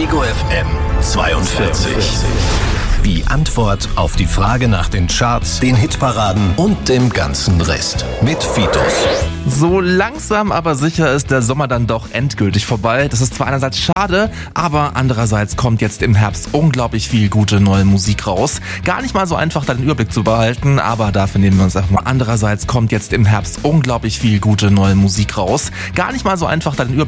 Ego FM 42. Die Antwort auf die Frage nach den Charts, den Hitparaden und dem ganzen Rest. Mit Fitos. So langsam aber sicher ist der Sommer dann doch endgültig vorbei. Das ist zwar einerseits schade, aber andererseits kommt jetzt im Herbst unglaublich viel gute neue Musik raus. Gar nicht mal so einfach, da den Überblick zu behalten, aber dafür nehmen wir uns einfach mal. Andererseits kommt jetzt im Herbst unglaublich viel gute neue Musik raus. Gar nicht mal so einfach, da den Überblick